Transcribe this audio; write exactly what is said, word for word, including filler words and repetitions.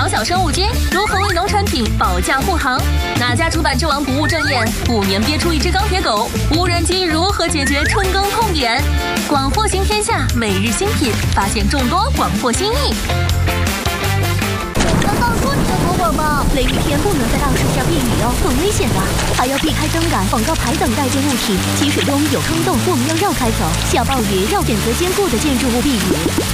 小小生物菌如何为农产品保驾护航？哪家主板之王不务正业，五年憋出一只钢铁狗？无人机如何解决春耕痛点？广货行天下每日新品，发现众多广货新意。 难道说你的多广吗？雷雨天不能在大树下避雨哦，很危险的，还要避开灯杆、广告牌等代建物体。积水中有坑洞，我们要绕开走。下暴雨要选择坚固的建筑物避雨。